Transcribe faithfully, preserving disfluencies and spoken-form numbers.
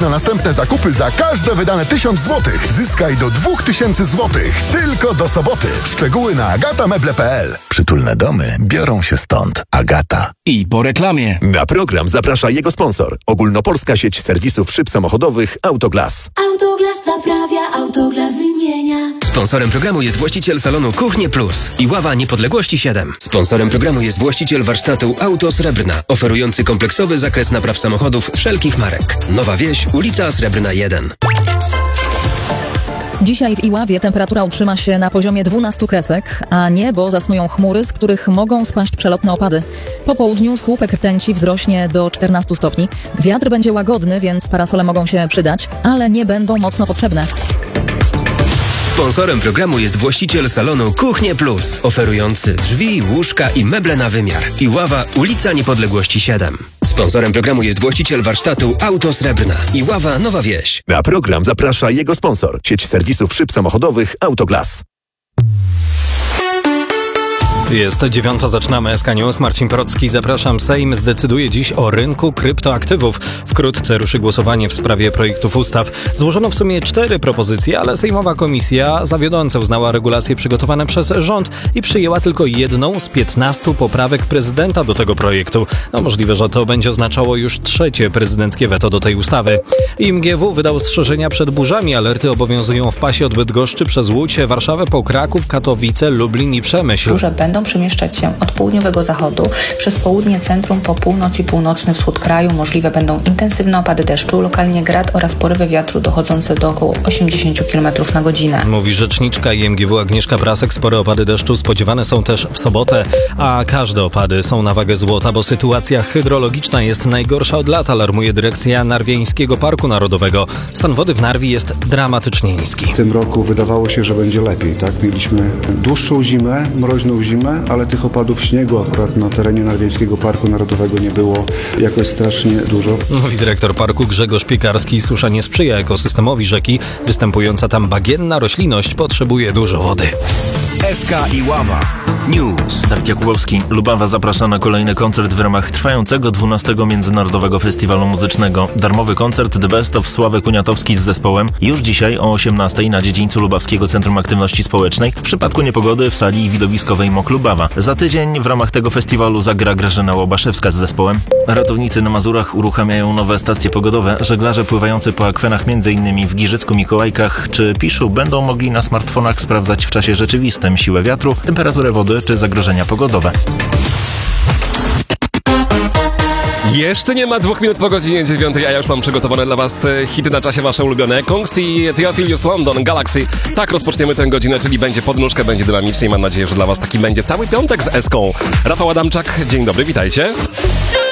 na następne zakupy za każde wydane tysiąc złotych. Zyskaj do dwóch tysięcy złotych. Tylko do soboty. Szczegóły na agatameble kropka p l. Przytulne domy biorą się stąd. Agata. I po reklamie. Na program zaprasza jego sponsor. Ogólnopolska sieć serwisów szyb samochodowych Autoglas. Autoglas naprawia, Autoglas wymienia. Sponsorem programu jest właściciel salonu Kuchnie Plus i Ława Niepodległości siedem. Sponsorem programu jest właściciel warsztatu Auto Srebrna, oferujący kompleksowy zakres napraw samochodów wszelkich marek. Nowa Wieś, ulica Srebrna jeden. Dzisiaj w Iławie temperatura utrzyma się na poziomie dwunastu kresek, a niebo zasnują chmury, z których mogą spaść przelotne opady. Po południu słupek rtęci wzrośnie do czternastu stopni. Wiatr będzie łagodny, więc parasole mogą się przydać, ale nie będą mocno potrzebne. Sponsorem programu jest właściciel salonu Kuchnie Plus, oferujący drzwi, łóżka i meble na wymiar. Iława, ulica Niepodległości siedem. Sponsorem programu jest właściciel warsztatu Auto Srebrna. Iława, Nowa Wieś. Na program zaprasza jego sponsor. Sieć serwisów szyb samochodowych Autoglas. Jest dziewiąta, zaczynamy S K News. Marcin Procki, zapraszam. Sejm zdecyduje dziś o rynku kryptoaktywów. Wkrótce ruszy głosowanie w sprawie projektów ustaw. Złożono w sumie cztery propozycje, ale sejmowa komisja zawiodąco uznała regulacje przygotowane przez rząd i przyjęła tylko jedną z piętnastu poprawek prezydenta do tego projektu. No możliwe, że to będzie oznaczało już trzecie prezydenckie weto do tej ustawy. I M G W wydał ostrzeżenia przed burzami. Alerty obowiązują w pasie od Bydgoszczy przez Łódź, Warszawę po Kraków, Katowice, Lublin i Przemyśl. Burze będą przemieszczać się od południowego zachodu przez południe centrum po północ i północny wschód kraju. Możliwe będą intensywne opady deszczu, lokalnie grad oraz porywy wiatru dochodzące do około osiemdziesiąt kilometrów na godzinę. Mówi rzeczniczka I M G W Agnieszka Prasek. Spore opady deszczu spodziewane są też w sobotę, a każde opady są na wagę złota, bo sytuacja hydrologiczna jest najgorsza od lat, alarmuje dyrekcja Narwiańskiego Parku Narodowego. Stan wody w Narwi jest dramatycznie niski. W tym roku wydawało się, że będzie lepiej, tak? Mieliśmy dłuższą zimę, mroźną zimę, ale tych opadów śniegu akurat na terenie Narwiańskiego Parku Narodowego nie było jakoś strasznie dużo. Mówi dyrektor parku Grzegorz Piekarski. Susza nie sprzyja ekosystemowi rzeki. Występująca tam bagienna roślinność potrzebuje dużo wody. S K Iława News. Dawid Jakubowski. Lubawa zaprasza na kolejny koncert w ramach trwającego dwunastego Międzynarodowego Festiwalu Muzycznego. Darmowy koncert The Best of Sławek Kuniatowski z zespołem już dzisiaj o osiemnastej na dziedzińcu Lubawskiego Centrum Aktywności Społecznej. W przypadku niepogody w sali widowiskowej M O K Lubawa. Za tydzień w ramach tego festiwalu zagra Grażyna Łobaszewska z zespołem. Ratownicy na Mazurach uruchamiają nowe stacje pogodowe. Żeglarze pływający po akwenach m.in. w Giżycku, Mikołajkach czy Piszu będą mogli na smartfonach sprawdzać w czasie rzeczywistym siłę wiatru, temperaturę wody czy zagrożenia pogodowe. Jeszcze nie ma dwóch minut po godzinie dziewiątej, a ja już mam przygotowane dla was hity na czasie wasze ulubione. Kongs i Theophilus London, Galaxy. Tak rozpoczniemy tę godzinę, czyli będzie podnóżkę, będzie dynamicznie. Mam nadzieję, że dla was taki będzie cały piątek z Eską. Rafał Adamczak, dzień dobry, witajcie.